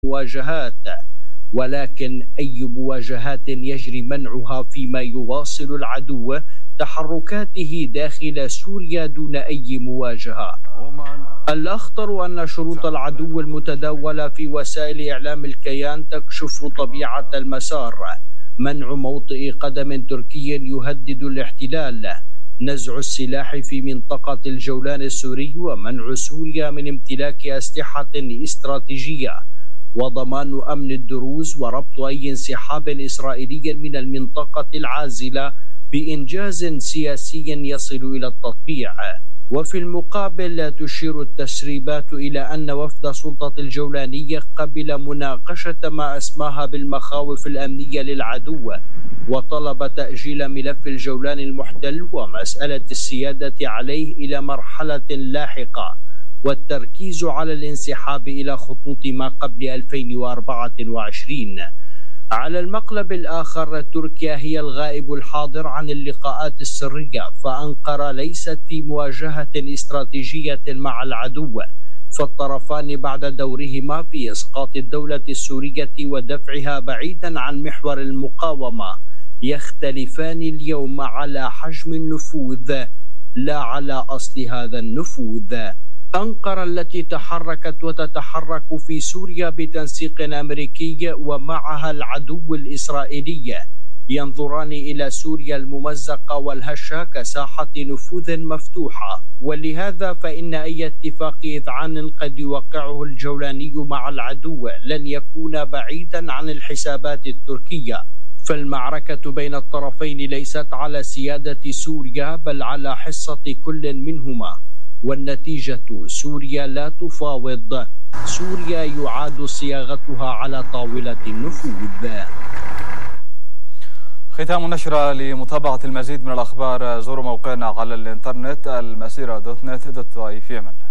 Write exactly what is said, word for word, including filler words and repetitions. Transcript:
مواجهات، ولكن أي مواجهات يجري منعها فيما يواصل العدو تحركاته داخل سوريا دون أي مواجهة. الأخطر أن شروط العدو المتداولة في وسائل إعلام الكيان تكشف طبيعة المسار: منع موطئ قدم تركي يهدد الاحتلال، نزع السلاح في منطقة الجولان السوري، ومنع سوريا من امتلاك أسلحة استراتيجية، وضمان أمن الدروز، وربط أي انسحاب إسرائيلي من المنطقة العازلة بإنجاز سياسي يصل إلى التطبيع. وفي المقابل تشير التسريبات إلى أن وفد سلطة الجولاني قبل مناقشة ما أسماها بالمخاوف الأمنية للعدو، وطلب تأجيل ملف الجولان المحتل ومسألة السيادة عليه إلى مرحلة لاحقة، والتركيز على الانسحاب إلى خطوط ما قبل ألفين وأربعة وعشرين. على المقلب الآخر، تركيا هي الغائب الحاضر عن اللقاءات السرية، فأنقرة ليست في مواجهة استراتيجية مع العدو، فالطرفان بعد دورهما في إسقاط الدولة السورية ودفعها بعيدا عن محور المقاومة يختلفان اليوم على حجم النفوذ لا على أصل هذا النفوذ. أنقرة التي تحركت وتتحرك في سوريا بتنسيق أمريكي ومعها العدو الإسرائيلي ينظران إلى سوريا الممزقة والهشة كساحة نفوذ مفتوحة، ولهذا فإن أي اتفاق إذعان قد يوقعه الجولاني مع العدو لن يكون بعيدا عن الحسابات التركية. فالمعركة بين الطرفين ليست على سيادة سوريا بل على حصة كل منهما، والنتيجة سوريا لا تفاوض، سوريا يعاد صياغتها على طاولة النفوذ. ختام النشرة. لمتابعة المزيد من الأخبار زوروا موقعنا على الإنترنت المسيرة دوت نت دوت واي في أمان.